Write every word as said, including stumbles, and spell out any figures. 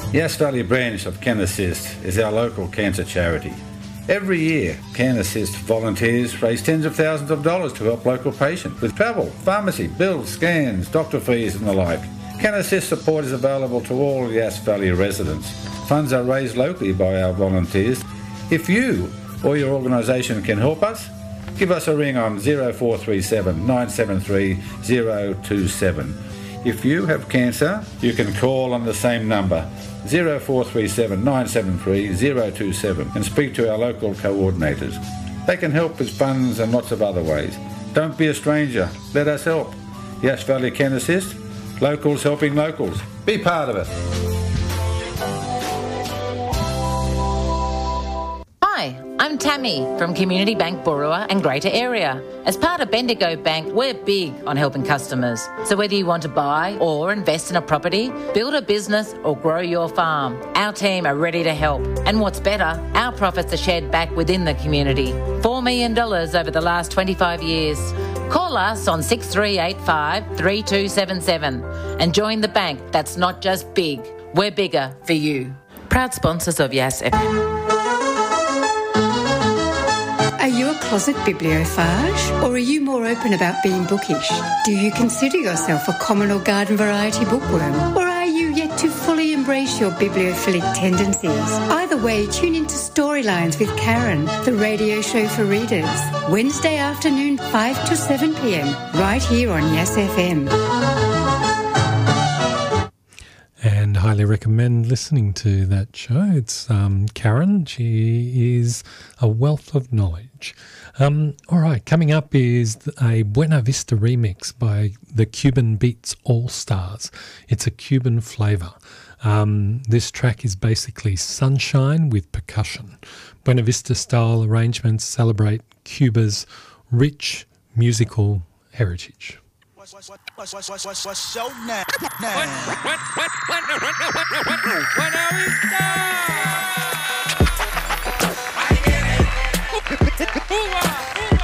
Yass Valley branch of Can Assist is our local cancer charity. Every year, Can Assist volunteers raise tens of thousands of dollars to help local patients with travel, pharmacy, bills, scans, doctor fees and the like. Can Assist support is available to all Yass Valley residents. Funds are raised locally by our volunteers. If you or your organisation can help us, give us a ring on zero four three seven, nine seven three, zero two seven. If you have cancer, you can call on the same number, zero four three seven, nine seven three, zero two seven, and speak to our local coordinators. They can help with funds and lots of other ways. Don't be a stranger. Let us help. Yass Valley Can Assist. Locals helping locals. Be part of it. Hi, I'm Tammy from Community Bank Boorowa and Greater Area. As part of Bendigo Bank, we're big on helping customers. So whether you want to buy or invest in a property, build a business or grow your farm, our team are ready to help. And what's better, our profits are shared back within the community. four million dollars over the last twenty-five years. Call us on six three eight five, three two seven seven and join the bank that's not just big, we're bigger for you. Proud sponsors of Yass F M. Are you a closet bibliophage, or are you more open about being bookish? Do you consider yourself a common or garden variety bookworm, or are you yet to fully embrace your bibliophilic tendencies? Either way, tune into Storylines with Karen, the radio show for readers, Wednesday afternoon, five to seven p m, right here on Yass F M. And highly recommend listening to that show. It's um, Karen. She is a wealth of knowledge. Um, all right, coming up is a Buena Vista remix by the Cuban Beats All-Stars. It's a Cuban flavour. Um, this track is basically sunshine with percussion. Buena Vista-style arrangements celebrate Cuba's rich musical heritage. What's, what's, what's, what's, what's, what's, what's your name? What, what, what, what, what, what, what, what are we done?